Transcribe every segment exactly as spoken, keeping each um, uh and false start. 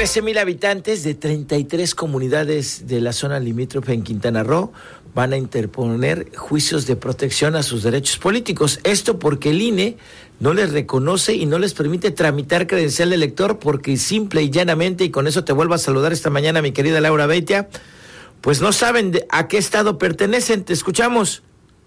trece mil habitantes de treinta y tres comunidades de la zona limítrofe en Quintana Roo van a interponer juicios de protección a sus derechos políticos. Esto porque el I N E no les reconoce y no les permite tramitar credencial de elector, porque simple y llanamente, y con eso te vuelvo a saludar esta mañana, mi querida Laura Beitia, pues no saben de a qué estado pertenecen. Te escuchamos.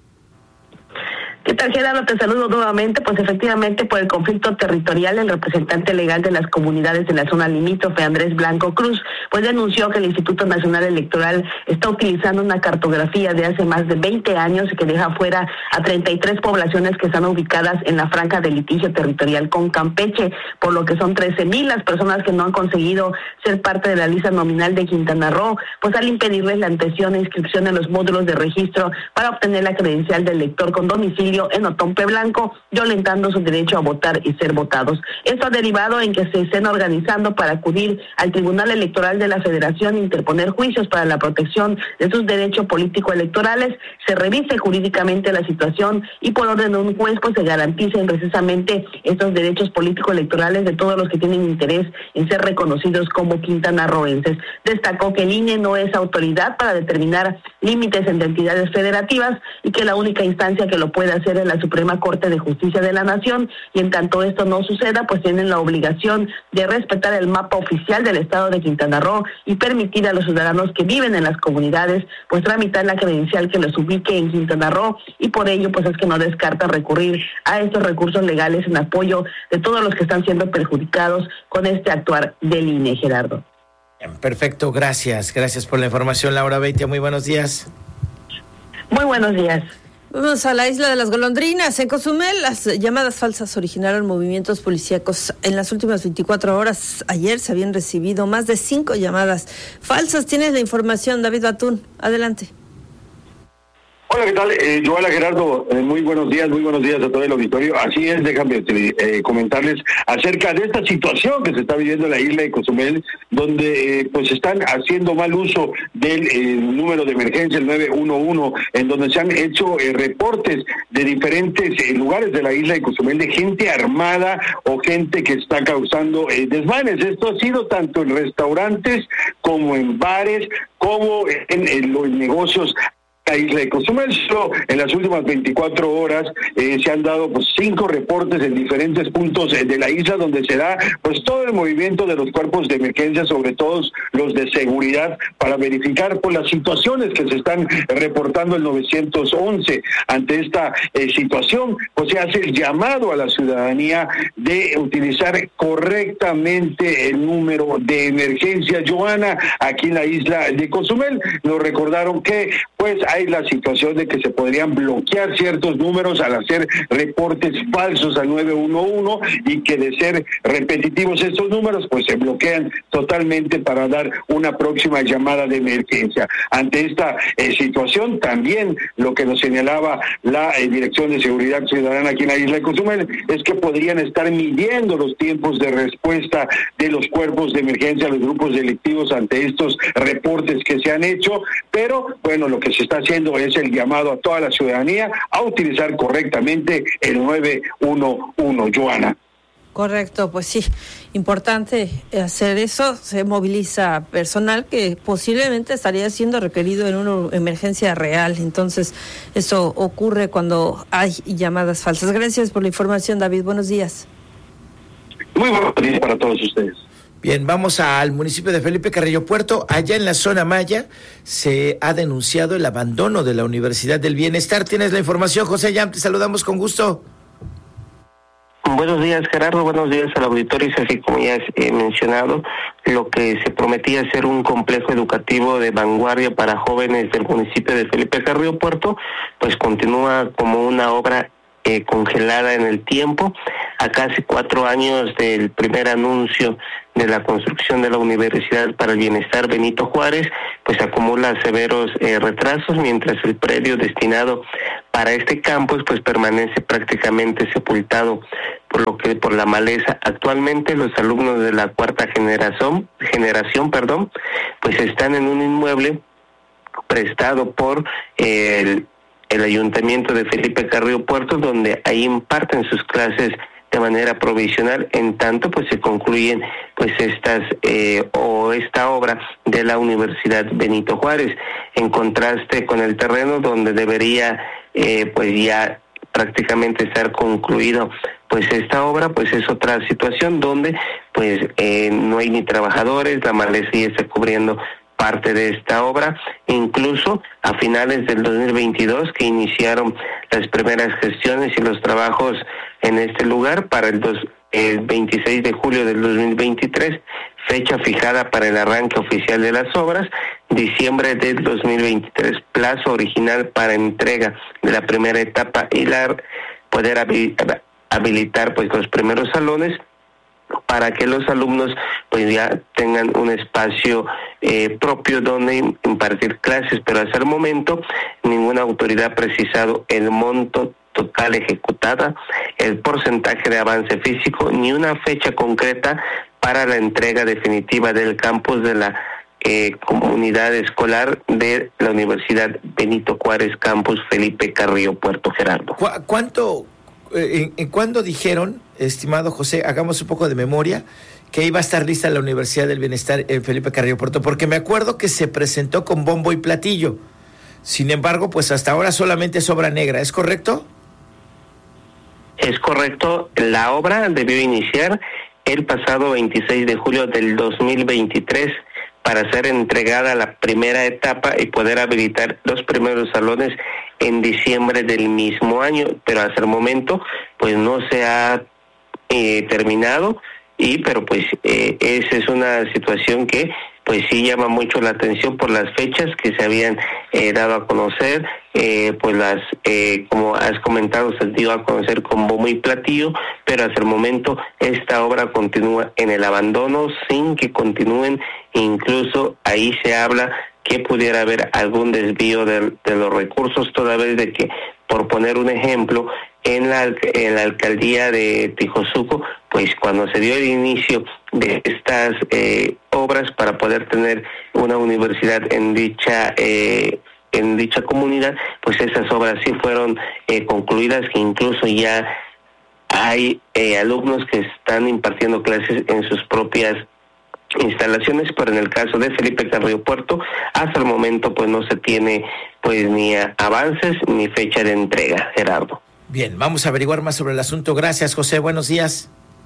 ¿Qué tal, Gerardo? Te saludo nuevamente. Pues efectivamente, por el conflicto territorial, el representante legal de las comunidades de la zona limítrofe, Andrés Blanco Cruz, pues denunció que el Instituto Nacional Electoral está utilizando una cartografía de hace más de veinte años y que deja fuera a treinta y tres poblaciones que están ubicadas en la franja de litigio territorial con Campeche, por lo que son trece mil las personas que no han conseguido ser parte de la lista nominal de Quintana Roo, pues al impedirles la atención e inscripción en los módulos de registro para obtener la credencial de elector con domicilio en Otompe Blanco, violentando su derecho a votar y ser votados. Esto ha derivado en que se estén organizando para acudir al Tribunal Electoral de la Federación e interponer juicios para la protección de sus derechos político-electorales, se revise jurídicamente la situación y por orden de un juez pues se garanticen precisamente estos derechos político-electorales de todos los que tienen interés en ser reconocidos como quintanarroenses. Destacó que el I N E no es autoridad para determinar límites entre entidades federativas y que la única instancia que lo puede hacer en la Suprema Corte de Justicia de la Nación, y en tanto esto no suceda, pues tienen la obligación de respetar el mapa oficial del estado de Quintana Roo y permitir a los ciudadanos que viven en las comunidades pues tramitar la credencial que los ubique en Quintana Roo, y por ello pues es que no descarta recurrir a estos recursos legales en apoyo de todos los que están siendo perjudicados con este actuar del I N E, Gerardo. Perfecto, gracias, gracias por la información, Laura Beitia, muy buenos días. Muy buenos días. Vamos a la isla de las Golondrinas. En Cozumel, las llamadas falsas originaron movimientos policíacos. En las últimas veinticuatro horas, ayer se habían recibido más de cinco llamadas falsas. Tienes la información, David Batún. Adelante. Hola, ¿qué tal? Eh, Joana, Gerardo, eh, muy buenos días, muy buenos días a todo el auditorio. Así es, déjame eh, comentarles acerca de esta situación que se está viviendo en la isla de Cozumel, donde eh, pues están haciendo mal uso del eh, número de emergencia, el nueve uno uno, en donde se han hecho eh, reportes de diferentes eh, lugares de la isla de Cozumel de gente armada o gente que está causando eh, desmanes. Esto ha sido tanto en restaurantes como en bares, como en, en los negocios la isla de Cozumel. En las últimas veinticuatro horas eh, se han dado pues cinco reportes en diferentes puntos eh, de la isla, donde se da pues todo el movimiento de los cuerpos de emergencia, sobre todo los de seguridad, para verificar por las situaciones que se están reportando el nueve once. Ante esta eh, situación, pues se hace el llamado a la ciudadanía de utilizar correctamente el número de emergencia. Joana, aquí en la isla de Cozumel, nos recordaron que pues hay la situación de que se podrían bloquear ciertos números al hacer reportes falsos al nueve uno uno, y que de ser repetitivos estos números pues se bloquean totalmente para dar una próxima llamada de emergencia. Ante esta eh, situación, también lo que nos señalaba la eh, Dirección de Seguridad Ciudadana aquí en la isla de Cozumel es que podrían estar midiendo los tiempos de respuesta de los cuerpos de emergencia, los grupos delictivos, ante estos reportes que se han hecho, pero bueno, lo que se está haciendo es el llamado a toda la ciudadanía a utilizar correctamente el nueve uno uno, Joana. Correcto, pues sí, importante hacer eso. Se moviliza personal que posiblemente estaría siendo requerido en una emergencia real. Entonces, eso ocurre cuando hay llamadas falsas. Gracias por la información, David. Buenos días. Muy buenos días para todos ustedes. Bien, vamos al municipio de Felipe Carrillo Puerto. Allá en la zona Maya se ha denunciado el abandono de la Universidad del Bienestar. Tienes la información, José Yam, te saludamos con gusto. Buenos días, Gerardo, buenos días al auditorio. Y así como ya he mencionado, lo que se prometía ser un complejo educativo de vanguardia para jóvenes del municipio de Felipe Carrillo Puerto, pues continúa como una obra eh, congelada en el tiempo. A casi cuatro años del primer anuncio de la construcción de la Universidad para el Bienestar Benito Juárez, pues acumula severos eh, retrasos, mientras el predio destinado para este campus pues permanece prácticamente sepultado por lo que por la maleza. Actualmente los alumnos de la cuarta generación, generación, perdón, pues están en un inmueble prestado por eh, el, el Ayuntamiento de Felipe Carrillo Puerto, donde ahí imparten sus clases de manera provisional, en tanto pues se concluyen pues estas eh, o esta obra de la Universidad Benito Juárez, en contraste con el terreno donde debería eh, pues ya prácticamente estar concluido pues esta obra. Pues es otra situación donde pues eh, no hay ni trabajadores, la maleza ya está cubriendo parte de esta obra. Incluso a finales del dos mil veintidós, que iniciaron las primeras gestiones y los trabajos en este lugar, para el, dos, el veintiséis de julio del dos mil veintitrés, fecha fijada para el arranque oficial de las obras, diciembre del dos mil veintitrés, plazo original para entrega de la primera etapa y la poder habilitar pues los primeros salones, para que los alumnos pues ya tengan un espacio eh, propio donde impartir clases, pero hasta el momento ninguna autoridad ha precisado el monto total ejecutada, el porcentaje de avance físico, ni una fecha concreta para la entrega definitiva del campus de la eh, comunidad escolar de la Universidad Benito Juárez, campus Felipe Carrillo Puerto, Gerardo. ¿Cu- ¿Cuánto, eh, en, cuándo dijeron, estimado José, hagamos un poco de memoria, que iba a estar lista la Universidad del Bienestar en Felipe Carrillo Puerto? Porque me acuerdo que se presentó con bombo y platillo. Sin embargo, pues hasta ahora solamente es obra negra, ¿es correcto? Es correcto, la obra debió iniciar el pasado veintiséis de julio del dos mil veintitrés para ser entregada la primera etapa y poder habilitar los primeros salones en diciembre del mismo año, pero hasta el momento pues no se ha eh, terminado, y pero pues eh, esa es una situación que pues sí llama mucho la atención por las fechas que se habían eh, dado a conocer, eh, pues las, eh, como has comentado, se dio a conocer con bombo y platillo, pero hasta el momento esta obra continúa en el abandono sin que continúen, incluso ahí se habla que pudiera haber algún desvío de, de los recursos, toda vez de que, por poner un ejemplo, en la, en la alcaldía de Tijosuco, pues cuando se dio el inicio de estas eh, obras para poder tener una universidad en dicha eh, en dicha comunidad, pues esas obras sí fueron eh, concluidas, que incluso ya hay eh, alumnos que están impartiendo clases en sus propias instalaciones, pero en el caso de Felipe Carrillo Puerto, hasta el momento pues no se tiene pues ni avances ni fecha de entrega, Gerardo. Bien, vamos a averiguar más sobre el asunto. Gracias, José. Buenos días.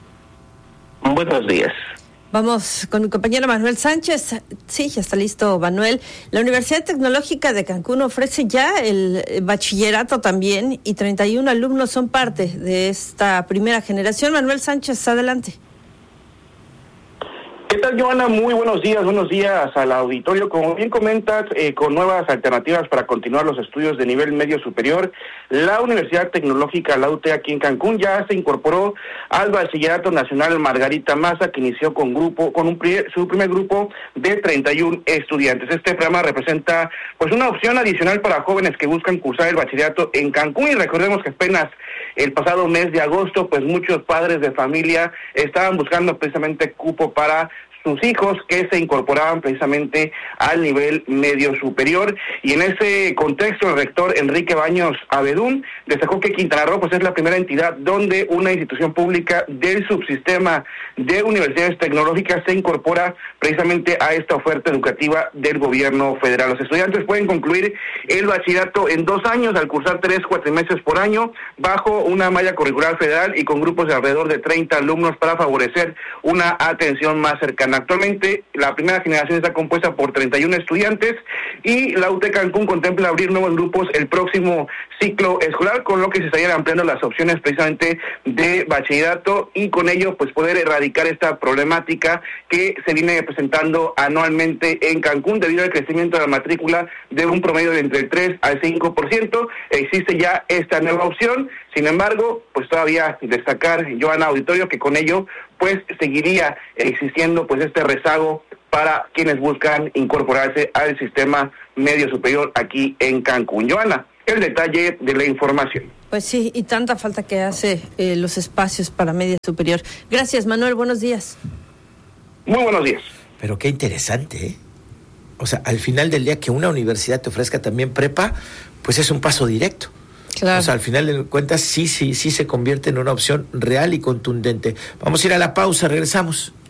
Buenos días. Vamos con mi compañero Manuel Sánchez. Sí, ya está listo, Manuel. La Universidad Tecnológica de Cancún ofrece ya el bachillerato también, y treinta y uno alumnos son parte de esta primera generación. Manuel Sánchez, adelante. ¿Qué tal, Joana? Muy buenos días, buenos días al auditorio. Como bien comentas, eh, con nuevas alternativas para continuar los estudios de nivel medio superior, la Universidad Tecnológica, la U T, aquí en Cancún, ya se incorporó al Bachillerato Nacional Margarita Maza, que inició con grupo, con un primer, su primer grupo de treinta y uno estudiantes. Este programa representa pues una opción adicional para jóvenes que buscan cursar el bachillerato en Cancún, y recordemos que apenas el pasado mes de agosto, pues muchos padres de familia estaban buscando precisamente cupo para sus hijos que se incorporaban precisamente al nivel medio superior. Y en ese contexto, el rector Enrique Baños Abedún destacó que Quintana Roo pues es la primera entidad donde una institución pública del subsistema de universidades tecnológicas se incorpora precisamente a esta oferta educativa del gobierno federal. Los estudiantes pueden concluir el bachillerato en dos años al cursar tres cuatrimestres por año bajo una malla curricular federal y con grupos de alrededor de treinta alumnos para favorecer una atención más cercana. Actualmente la primera generación está compuesta por treinta y uno estudiantes, y la U T Cancún contempla abrir nuevos grupos el próximo ciclo escolar, con lo que se estarían ampliando las opciones precisamente de bachillerato, y con ello pues poder erradicar esta problemática que se viene presentando anualmente en Cancún debido al crecimiento de la matrícula de un promedio de entre el tres al cinco por ciento. Existe ya esta nueva opción, sin embargo, pues todavía destacar, Joana, auditorio, que con ello pues seguiría existiendo pues este rezago para quienes buscan incorporarse al sistema medio superior aquí en Cancún. Joana, el detalle de la información. Pues sí, y tanta falta que hace eh, los espacios para media superior. Gracias, Manuel, buenos días. Muy buenos días. Pero qué interesante, ¿eh? O sea, al final del día que una universidad te ofrezca también prepa, pues es un paso directo. Claro. Claro. O sea, al final de cuentas sí, sí, sí se convierte en una opción real y contundente. Vamos a ir a la pausa, regresamos.